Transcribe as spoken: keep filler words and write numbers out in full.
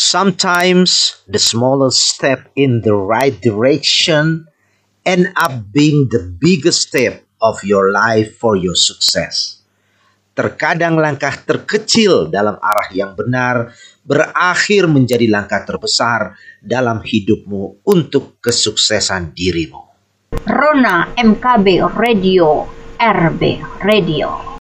Sometimes the smallest step in the right direction end up being the biggest step of your life for your success. Terkadang langkah terkecil dalam arah yang benar berakhir menjadi langkah terbesar dalam hidupmu untuk kesuksesan dirimu. Rona M K B Radio, R B Radio.